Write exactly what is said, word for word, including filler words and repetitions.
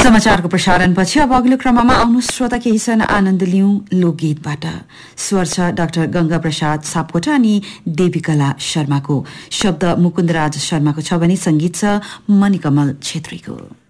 समाचारको प्रसारणपछि अब अघिल्लो क्रममा आउनु श्रोता केही छन् आनन्द लिउँ लोकगीतबाट। स्वर छ डाक्टर गंगा प्रसाद सापकोटा अनि देवीकला शर्माको, शब्द मुकुन्दराज शर्माको छ भने संगीत छ मणिकमल छेत्रीको।